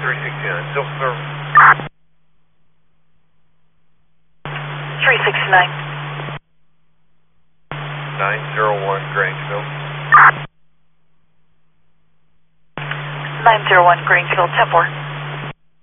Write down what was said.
369, still clear. 369. 901 Grangeville. 901 Grangeville, 10-4.